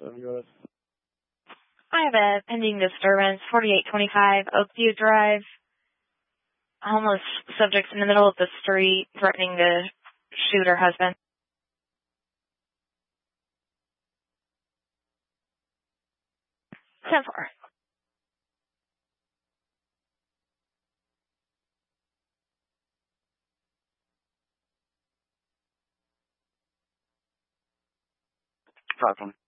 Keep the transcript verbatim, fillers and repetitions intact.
I have a pending disturbance, forty-eight twenty-five Oakview Drive. Homeless subjects in the middle of the street threatening to shoot her husband. ten four. Problem.